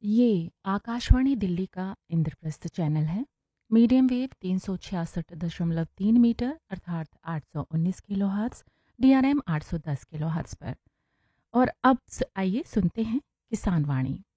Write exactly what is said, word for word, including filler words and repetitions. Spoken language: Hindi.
ये आकाशवाणी दिल्ली का इंद्रप्रस्थ चैनल है। मीडियम वेव तीन सौ छियासठ दशमलव तीन मीटर अर्थात आठ सौ उन्नीस kilo hertz, D R M आठ सौ दस किलो हर्ट्स पर। और अब स- आइए सुनते हैं किसान वाणी।